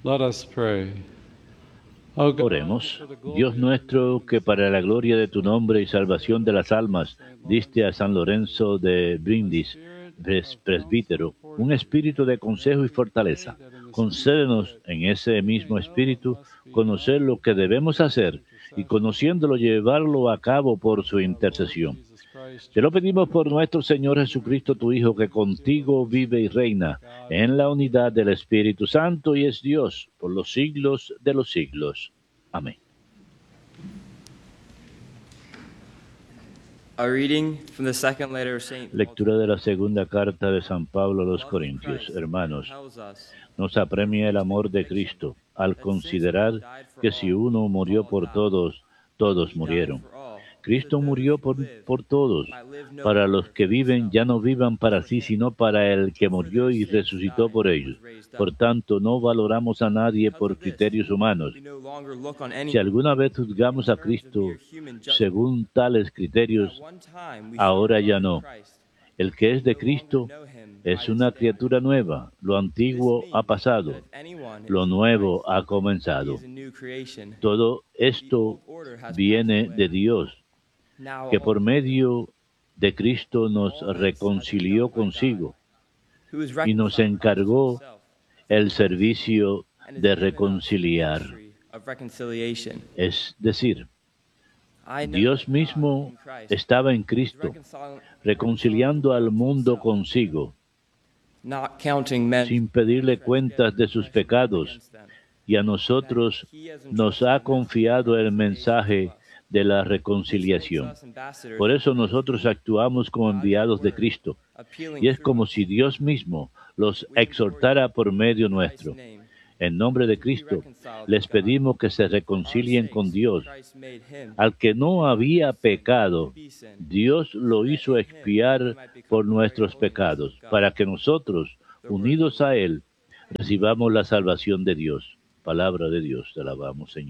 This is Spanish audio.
Let us pray. O God, Oremos. Dios nuestro, que para la gloria de tu nombre y salvación de las almas diste a San Lorenzo de Brindis, presbítero, un espíritu de consejo y fortaleza. Concédenos en ese mismo espíritu conocer lo que debemos hacer y conociéndolo llevarlo a cabo por su intercesión. Te lo pedimos por nuestro Señor Jesucristo, tu Hijo, que contigo vive y reina en la unidad del Espíritu Santo y es Dios por los siglos de los siglos. Amén. A reading from the second letter of Saint Paul Lectura de la segunda carta de San Pablo a los Corintios. Hermanos, nos apremia el amor de Cristo al considerar que si uno murió por todos, todos murieron. Cristo murió por todos, para los que viven ya no vivan para sí, sino para el que murió y resucitó por ellos. Por tanto, no valoramos a nadie por criterios humanos. Si alguna vez juzgamos a Cristo según tales criterios, ahora ya no. El que es de Cristo es una criatura nueva. Lo antiguo ha pasado, lo nuevo ha comenzado. Todo esto viene de Dios, que por medio de Cristo nos reconcilió consigo y nos encargó el servicio de reconciliar. Es decir, Dios mismo estaba en Cristo, reconciliando al mundo consigo, sin pedirle cuentas de sus pecados, y a nosotros nos ha confiado el mensaje de la reconciliación. Por eso nosotros actuamos como enviados de Cristo, y es como si Dios mismo los exhortara por medio nuestro. En nombre de Cristo, les pedimos que se reconcilien con Dios. Al que no había pecado, Dios lo hizo expiar por nuestros pecados, para que nosotros, unidos a Él, recibamos la salvación de Dios. Palabra de Dios, te alabamos, Señor.